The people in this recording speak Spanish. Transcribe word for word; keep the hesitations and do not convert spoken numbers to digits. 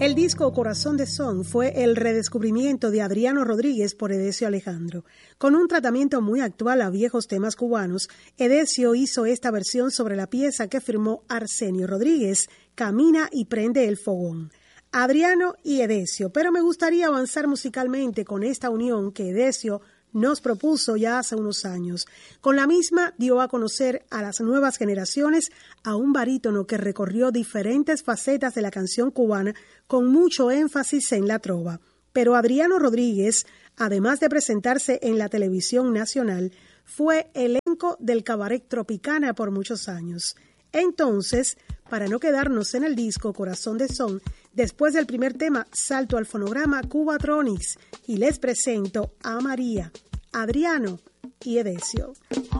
El disco Corazón de Son fue el redescubrimiento de Adriano Rodríguez por Edesio Alejandro. Con un tratamiento muy actual a viejos temas cubanos, Edesio hizo esta versión sobre la pieza que firmó Arsenio Rodríguez, Camina y prende el fogón. Adriano y Edesio, pero me gustaría avanzar musicalmente con esta unión que Edesio nos propuso ya hace unos años. Con la misma dio a conocer a las nuevas generaciones a un barítono que recorrió diferentes facetas de la canción cubana con mucho énfasis en la trova. Pero Adriano Rodríguez, además de presentarse en la televisión nacional, fue elenco del Cabaret Tropicana por muchos años. Entonces, para no quedarnos en el disco Corazón de Son, después del primer tema salto al fonograma Cubatronics y les presento a María, Adriano y Edesio.